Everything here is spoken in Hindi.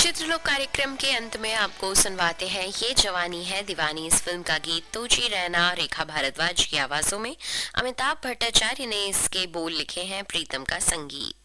चित्रलोक कार्यक्रम के अंत में आपको सुनवाते हैं ये जवानी है दीवानी। इस फिल्म का गीत तोची रैना रेखा भारद्वाज की आवाजों में, अमिताभ भट्टाचार्य ने इसके बोल लिखे हैं, प्रीतम का संगीत।